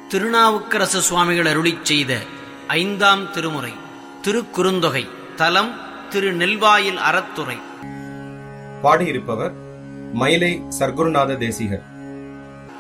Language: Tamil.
திருநாவுக்கரசு சுவாமிகள் அருளிச் செய்த 5ஆம் திருமுறை திருக்குறுந்தொகை. தலம் திருநெல்வாயில் அறத்துறை. பாடியிருப்பவர் மயிலை சர்க்குருநாத தேசிகர்.